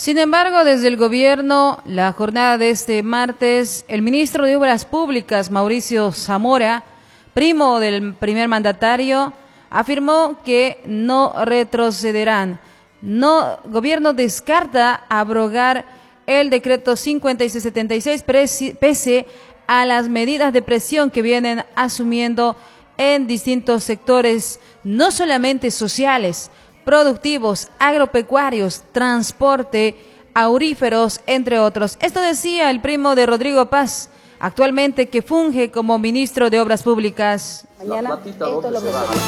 Sin embargo, desde el gobierno, la jornada de este martes, el ministro de Obras Públicas, Mauricio Zamora, primo del primer mandatario, afirmó que no retrocederán. Gobierno descarta abrogar el decreto 5676 pese a las medidas de presión que vienen asumiendo en distintos sectores, no solamente sociales, productivos, agropecuarios, transporte, auríferos, entre otros. Esto decía el primo de Rodrigo Paz, actualmente que funge como ministro de Obras Públicas. Mañana, esto es lo que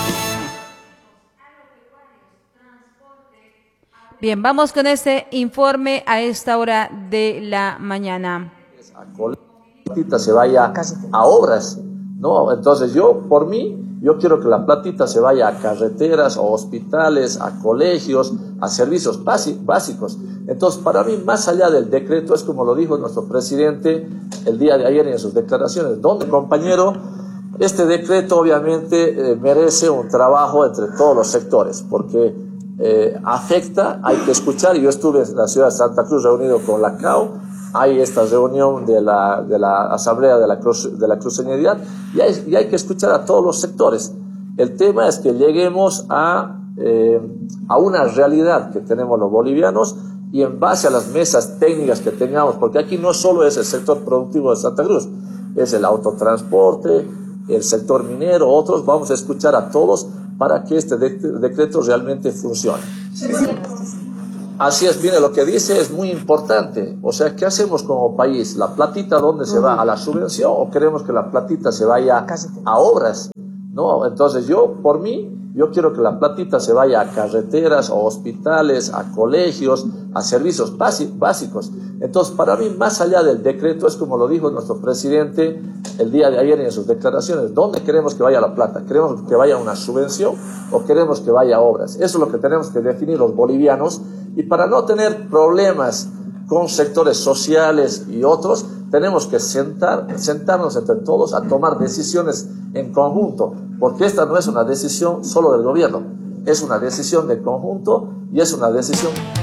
Bien, vamos con este informe a esta hora de la mañana. La platita se vaya a obras, ¿no? Entonces por mí, yo quiero que la platita se vaya a carreteras, a hospitales, a colegios, a servicios básicos. Entonces, para mí, más allá del decreto, es como lo dijo nuestro presidente el día de ayer en sus declaraciones, donde, compañero, este decreto obviamente merece un trabajo entre todos los sectores, porque afecta, hay que escuchar. Yo estuve en la ciudad de Santa Cruz reunido con la CAO, hay esta reunión de la Asamblea de la Cruceñería y hay que escuchar a todos los sectores. El tema es que lleguemos a una realidad que tenemos los bolivianos y en base a las mesas técnicas que tengamos, porque aquí no solo es el sector productivo de Santa Cruz, es el autotransporte, el sector minero, otros, vamos a escuchar a todos para que este decreto realmente funcione. Así es, mire, lo que dice es muy importante. O sea, ¿qué hacemos como país? ¿La platita dónde se va? ¿A la subvención o queremos que la platita se vaya a obras? ¿No? Entonces por mí, yo quiero que la platita se vaya a carreteras, a hospitales, a colegios, a servicios básicos. Entonces, para mí, más allá del decreto, es como lo dijo nuestro presidente el día de ayer en sus declaraciones, ¿dónde queremos que vaya la plata? ¿Queremos que vaya una subvención o queremos que vaya a obras? Eso es lo que tenemos que definir los bolivianos. Y para no tener con sectores sociales y otros, tenemos que sentarnos entre todos a tomar decisiones en conjunto, porque esta no es una decisión solo del gobierno, es una decisión de conjunto y es una decisión